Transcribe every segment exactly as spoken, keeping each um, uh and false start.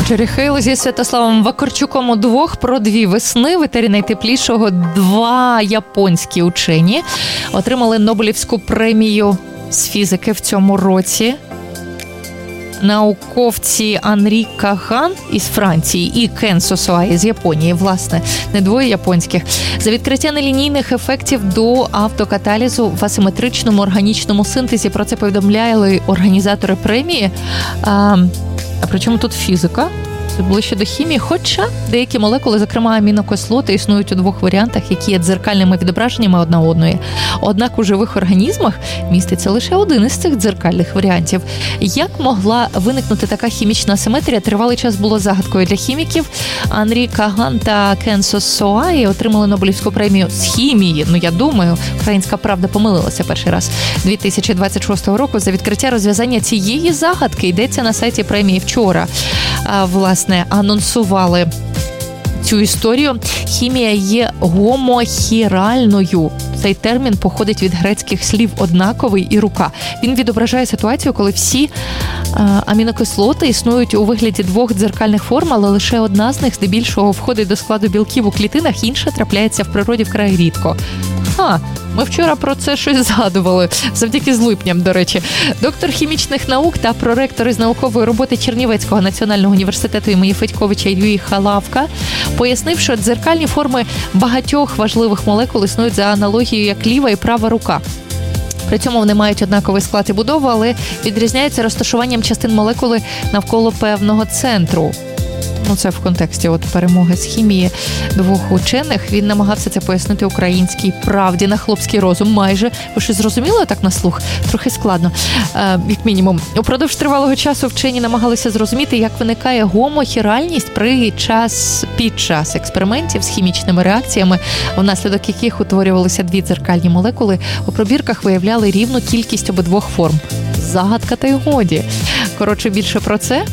Джері Хейл зі Святославом Вакарчуком удвох про дві весни. В етері найтеплішого два японські учені отримали Нобелівську премію з фізики в цьому році. Науковці Анрі Каган із Франції і Кен Сосуаї з Японії, власне, не двоє японських, за відкриття нелінійних ефектів до автокаталізу в асиметричному органічному синтезі. Про це повідомляли організатори премії. А, а при чому тут фізика? Це ближче до хімії, хоча деякі молекули, зокрема амінокислоти, існують у двох варіантах, які є дзеркальними відображеннями одна одної. Однак у живих організмах міститься лише один із цих дзеркальних варіантів. Як могла виникнути така хімічна асиметрія, тривалий час було загадкою для хіміків. Анрі Каган та Кен Сосуаї отримали Нобелівську премію з хімії. Ну, я думаю, Українська правда помилилася перший раз. дві тисячі двадцять шостого року за відкриття розв'язання цієї загадки йдеться на сайті премії вчора. А, власне, анонсували цю історію. Хімія є гомохіральною. Цей термін походить від грецьких слів «однаковий» і «рука». Він відображає ситуацію, коли всі а, амінокислоти існують у вигляді двох дзеркальних форм, але лише одна з них здебільшого входить до складу білків у клітинах, інша трапляється в природі вкрай рідко. А, ми вчора про це щось згадували, завдяки злипням, до речі. Доктор хімічних наук та проректор із наукової роботи Чернівецького національного університету імені Федьковича Юрій Халавка пояснив, що дзеркальні форми багатьох важливих молекул існують за аналогією як ліва і права рука. При цьому вони мають однаковий склад і будову, але відрізняються розташуванням частин молекули навколо певного центру. Ну, це в контексті от перемоги з хімії двох учених. Він намагався це пояснити українській правді на хлопський розум майже. Ви щось зрозуміли так на слух? Трохи складно, е, як мінімум. Упродовж тривалого часу вчені намагалися зрозуміти, як виникає гомохіральність при час, під час експериментів з хімічними реакціями, внаслідок яких утворювалися дві дзеркальні молекули. У пробірках виявляли рівну кількість обидвох форм. Загадка та й годі. Коротше, більше про це.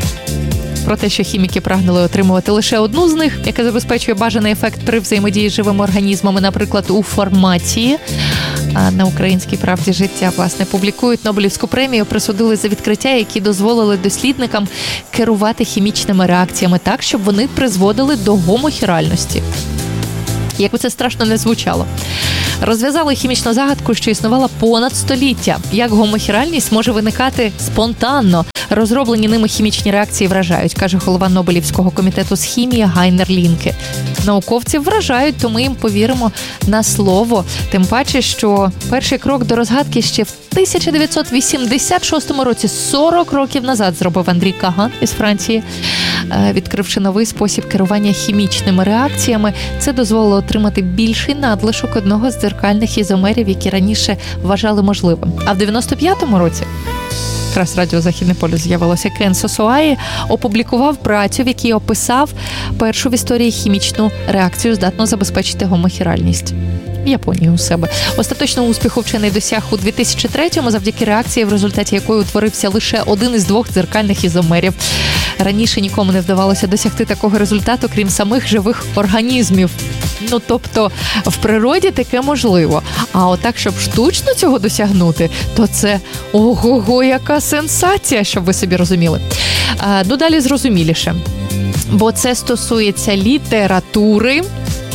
Про те, що хіміки прагнули отримувати лише одну з них, яка забезпечує бажаний ефект при взаємодії з живими організмами, наприклад, у формації. А на Українській правді життя, власне, публікують Нобелівську премію, присудили за відкриття, які дозволили дослідникам керувати хімічними реакціями так, щоб вони призводили до гомохіральності. Як би це страшно не звучало. Розв'язали хімічну загадку, що існувала понад століття. Як гомохіральність може виникати спонтанно. Розроблені ними хімічні реакції вражають, каже голова Нобелівського комітету з хімії Гайнер Лінке. Науковців вражають, то ми їм повіримо на слово. Тим паче, що перший крок до розгадки ще в тисяча дев'ятсот вісімдесят шостому році, сорок років назад, зробив Анрі Каган із Франції, відкривши новий спосіб керування хімічними реакціями. Це дозволило отримати більший надлишок одного з дзеркальних ізомерів, які раніше вважали можливим. А в дев'яносто п'ятому році якраз радіо «Західний полюс» з'явилося. Кен Сосуаї опублікував працю, в якій описав першу в історії хімічну реакцію, здатну забезпечити гомохіральність. В Японії у себе. Остаточного успіху вчений досяг у дві тисячі третьому завдяки реакції, в результаті якої утворився лише один із двох дзеркальних ізомерів. Раніше нікому не вдавалося досягти такого результату, крім самих живих організмів. Ну, тобто, в природі таке можливо. А отак, щоб штучно цього досягнути, то це ого-го, яка сенсація, щоб ви собі розуміли. А, ну, далі зрозуміліше. Бо це стосується літератури.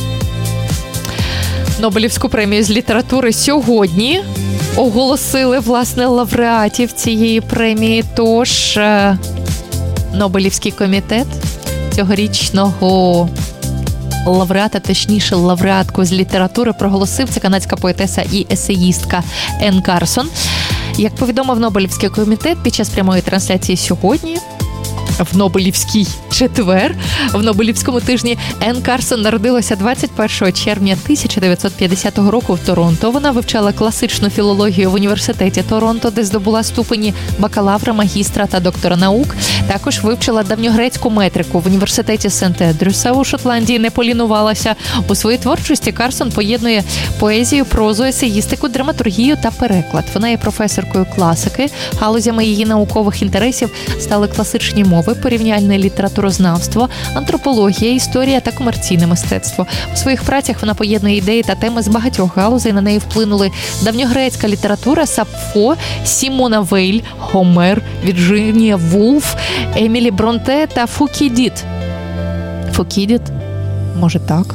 Нобелівську премію з літератури сьогодні оголосили, власне, лауреатів цієї премії. Тож, Нобелівський комітет цьогорічного лауреата, точніше, лауреатку з літератури проголосив. Це канадська поетеса і есеїстка Ен Карсон. Як повідомив Нобелівський комітет під час прямої трансляції сьогодні, в Нобелівський четвер, в Нобелівському тижні, Ен Карсон народилася двадцять першого червня тисяча дев'ятсот п'ятдесятого року в Торонто. Вона вивчала класичну філологію в університеті Торонто, де здобула ступені бакалавра, магістра та доктора наук. Також вивчила давньогрецьку метрику в університеті Сент-Ендрюса у Шотландії, не полінувалася. У своїй творчості Карсон поєднує поезію, прозу, есеїстику, драматургію та переклад. Вона є професоркою класики. Галузями її наукових інтересів стали класичні мови мови, порівняльне літературознавство, антропологія, історія та комерційне мистецтво. У своїх працях вона поєднує ідеї та теми з багатьох галузей. На неї вплинули давньогрецька література, Сапфо, Сімона Вейль, Гомер, Вірджинія Вулф, Емілі Бронте та Фукідід. Фукідід? Може так?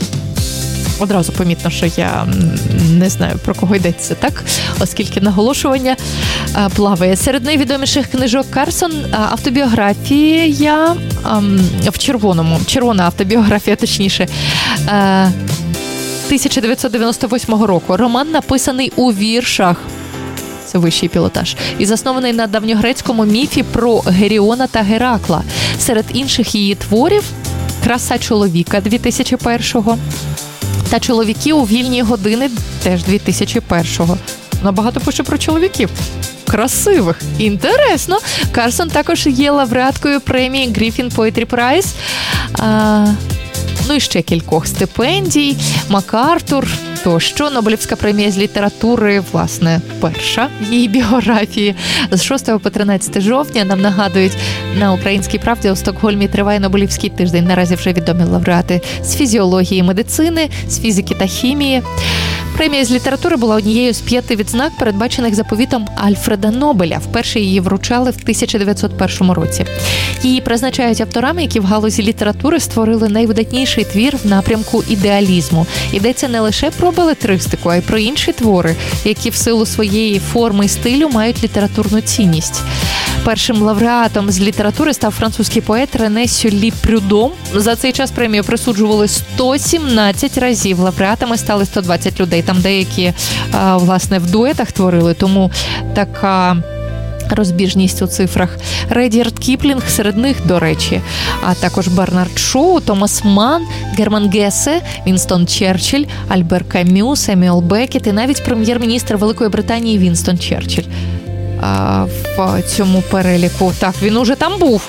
Одразу помітно, що я не знаю, про кого йдеться, так? Оскільки наголошування а, плаває. Серед найвідоміших книжок Карсон автобіографія а, в червоному, червона автобіографія, точніше, а, тисяча дев'ятсот дев'яносто восьмого року. Роман написаний у віршах. Це вищий пілотаж. І заснований на давньогрецькому міфі про Геріона та Геракла. Серед інших її творів «Краса чоловіка» дві тисячі першого та «Чоловіки у вільні години» теж дві тисячі першого. Набагато пише про чоловіків. Красивих. Інтересно. Карсон також є лауреаткою премії Griffin Poetry Prize. А, ну і ще кількох стипендій. МакАртур тощо. Нобелівська премія з літератури, власне, перша в її біографії. З шостого по тринадцяте жовтня нам нагадують на Українській правді у Стокгольмі триває Нобелівський тиждень. Наразі вже відомі лауреати з фізіології і медицини, з фізики та хімії. Премія з літератури була однією з п'яти відзнак, передбачених заповітом Альфреда Нобеля. Вперше її вручали в тисяча дев'ятсот першому році. Її призначають авторами, які в галузі літератури створили найвидатніший твір в напрямку ідеалізму. Йдеться не лише про белетристику, а й про інші твори, які в силу своєї форми і стилю мають літературну цінність. Першим лауреатом з літератури став французький поет Рене Сюллі Прюдом. За цей час премію присуджували сто сімнадцять разів. Лауреатами стали сто двадцять людей. Там деякі, власне, в дуетах творили, тому така розбіжність у цифрах. Редіард Кіплінг серед них, до речі, а також Бернард Шоу, Томас Манн, Герман Гессе, Вінстон Черчилль, Альбер Камю, Семюел Беккет і навіть прем'єр-міністр Великої Британії Вінстон Черчилль. А в цьому переліку. Так, він уже там був.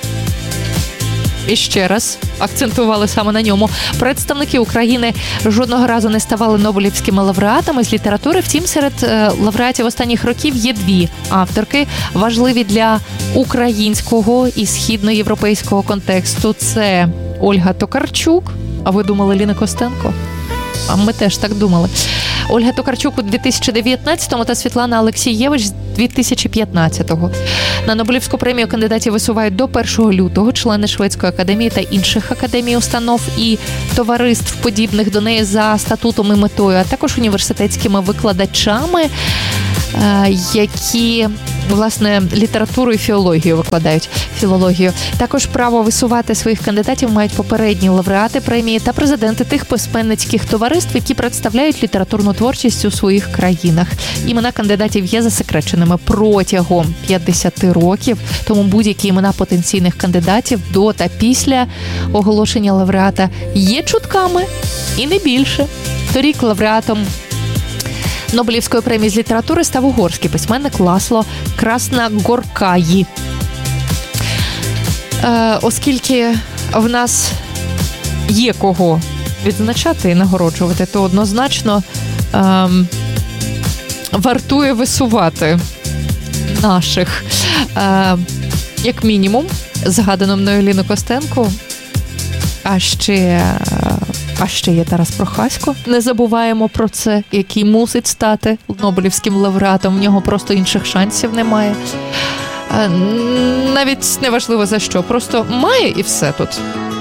І ще раз акцентували саме на ньому. Представники України жодного разу не ставали нобелівськими лауреатами з літератури. Втім, серед лауреатів останніх років є дві авторки, важливі для українського і східноєвропейського контексту. Це Ольга Токарчук. А ви думали, Ліна Костенко? А ми теж так думали. Ольга Токарчук у дві тисячі дев'ятнадцятому та Світлана Алексієвич дві тисячі п'ятнадцятого. На Нобелівську премію кандидатів висувають до першого лютого члени Шведської академії та інших академій, установ і товариств, подібних до неї за статутом і метою, а також університетськими викладачами, які, власне, літературу і філологію викладають. Філологію. Також право висувати своїх кандидатів мають попередні лауреати премії та президенти тих письменницьких товариств, які представляють літературну творчість у своїх країнах. Імена кандидатів є засекреченими протягом п'ятдесят років, тому будь-які імена потенційних кандидатів до та після оголошення лауреата є чутками і не більше. Торік лауреатом Нобелівської премії з літератури став угорський письменник Ласло Красногоркаї. Е, оскільки в нас є кого відзначати і нагороджувати, то однозначно е, вартує висувати наших, е, як мінімум, згадану мною Ліну Костенко, а ще... А ще є Тарас Прохасько. Не забуваємо про це, який мусить стати Нобелівським лауреатом. В нього просто інших шансів немає. Навіть неважливо за що. Просто має і все тут.